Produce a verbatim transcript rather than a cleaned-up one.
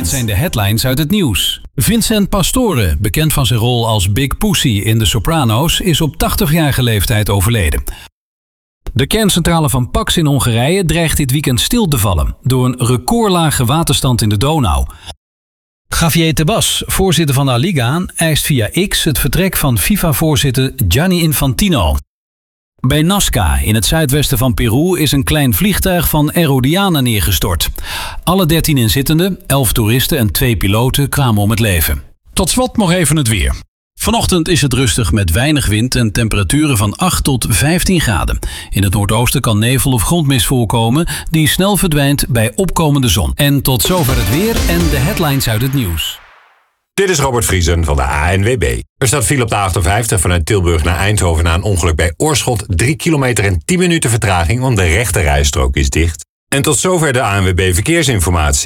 Dit zijn de headlines uit het nieuws. Vincent Pastore, bekend van zijn rol als Big Pussy in The Sopranos, is op tachtigjarige leeftijd overleden. De kerncentrale van Pax in Hongarije dreigt dit weekend stil te vallen door een recordlage waterstand in de Donau. Javier Tebas, voorzitter van La Liga, eist via X het vertrek van FIFA-voorzitter Gianni Infantino. Bij Nazca, in het zuidwesten van Peru, is een klein vliegtuig van Aerodiana neergestort. Alle dertien inzittenden, elf toeristen en twee piloten kwamen om het leven. Tot slot nog even het weer. Vanochtend is het rustig met weinig wind en temperaturen van acht tot vijftien graden. In het noordoosten kan nevel of grondmist voorkomen die snel verdwijnt bij opkomende zon. En tot zover het weer en de headlines uit het nieuws. Dit is Robert Vriesen van de A N W B. Er staat file op de achtenvijftig vanuit Tilburg naar Eindhoven na een ongeluk bij Oorschot. drie kilometer en tien minuten vertraging, want de rechte rijstrook is dicht. En tot zover de A N W B Verkeersinformatie.